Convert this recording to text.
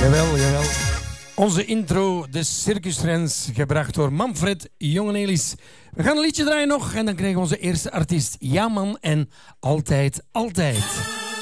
Jawel, jawel. Onze intro, de Circus Trends, gebracht door Manfred Jongenelis. We gaan een liedje draaien nog en dan krijgen we onze eerste artiest. Ja man en altijd, altijd.